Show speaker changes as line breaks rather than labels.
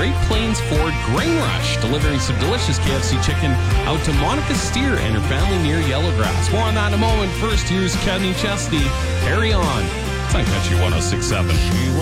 Great Plains Ford Grain Rush, delivering some delicious KFC chicken out to Monica Steer and her family near Yellowgrass. More on that in a moment. First, here's Kenny Chesney. Carry on. It's on Country 106.7.